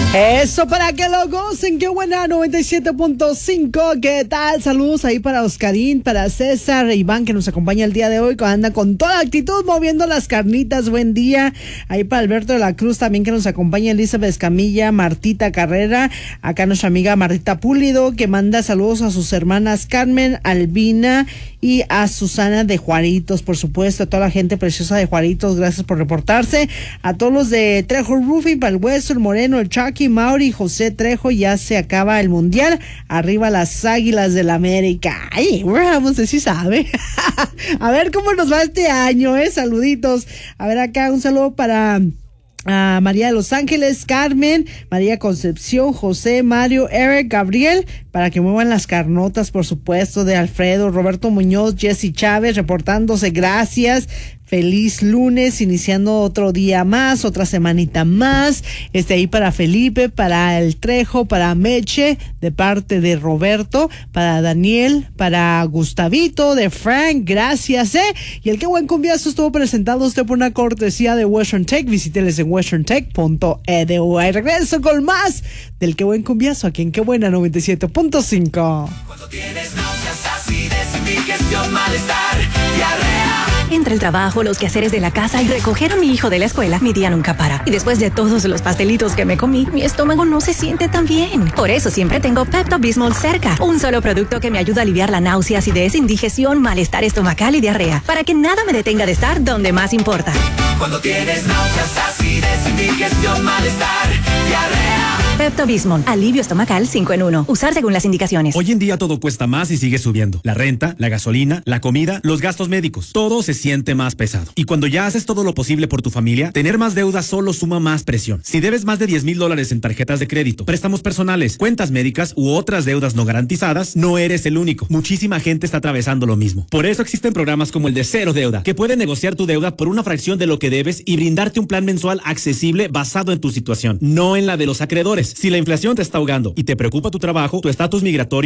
Eso para que lo gocen, qué buena 97.5, ¿qué tal? Saludos ahí para Oscarín, para César e Iván que nos acompaña el día de hoy, que anda con toda la actitud moviendo las carnitas, buen día. Ahí para Alberto de la Cruz también que nos acompaña, Elizabeth Escamilla, Martita Carrera, acá nuestra amiga Martita Pulido que manda saludos a sus hermanas Carmen, Albina y a Susana de Juaritos, por supuesto, a toda la gente preciosa de Juaritos, gracias por reportarse, a todos los de Trejo Roofing, para el Hueso, el Moreno, el Chucky, Mauri, José Trejo, ya se acaba el mundial, arriba las Águilas del América. Ay, vamos a ver si sabe. A ver cómo nos va este año, saluditos. A ver acá un saludo para María de Los Ángeles, Carmen, María Concepción, José, Mario, Eric, Gabriel, para que muevan las carnotas, por supuesto, de Alfredo, Roberto Muñoz, Jessy Chávez, reportándose, gracias. Feliz lunes, iniciando otro día más, otra semanita más. Ahí para Felipe, para el Trejo, para Meche, de parte de Roberto, para Daniel, para Gustavito, de Frank, gracias, Y el Qué Buen Cumbiazo estuvo presentado usted por una cortesía de Western Tech. Visíteles en westerntech.edu. Y regreso con más del Qué Buen Cumbiazo aquí en Qué Buena 97.5. Cuando tienes náuseas, acidez, indigestión, malestar, diarrea. Entre el trabajo, los quehaceres de la casa y recoger a mi hijo de la escuela, mi día nunca para. Y después de todos los pastelitos que me comí, mi estómago no se siente tan bien. Por eso siempre tengo Pepto-Bismol cerca. Un solo producto que me ayuda a aliviar la náusea, acidez, indigestión, malestar estomacal y diarrea. Para que nada me detenga de estar donde más importa. Cuando tienes náuseas, acidez, indigestión, malestar, diarrea. Pepto-Bismol, alivio estomacal 5 en 1. Usar según las indicaciones. Hoy en día todo cuesta más y sigue subiendo. La renta, la gasolina, la comida, los gastos médicos. Todo se siente más pesado. Y cuando ya haces todo lo posible por tu familia, tener más deuda solo suma más presión. Si debes más de $10,000 en tarjetas de crédito, préstamos personales, cuentas médicas u otras deudas no garantizadas, no eres el único. Muchísima gente está atravesando lo mismo. Por eso existen programas como el de Cero Deuda, que pueden negociar tu deuda por una fracción de lo que debes y brindarte un plan mensual accesible basado en tu situación, no en la de los acreedores. Si la inflación te está ahogando y te preocupa tu trabajo, tu estatus migratorio,